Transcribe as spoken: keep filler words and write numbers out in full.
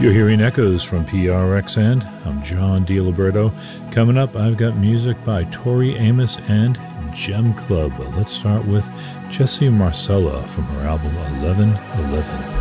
You're hearing echoes from P R X and I'm John DiLiberto. Coming up, I've got music by Tori Amos and Gem Club. But let's start with Jessie Marcella from her album eleven eleven.